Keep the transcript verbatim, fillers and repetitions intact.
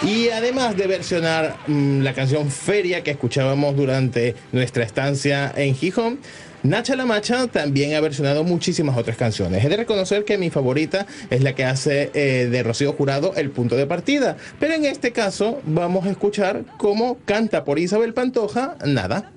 Y además de versionar mmm, la canción Feria que escuchábamos durante nuestra estancia en Gijón, Nacha La Macha también ha versionado muchísimas otras canciones. He de reconocer que mi favorita es la que hace eh, de Rocío Jurado El Punto de Partida, pero en este caso vamos a escuchar cómo canta por Isabel Pantoja Nada.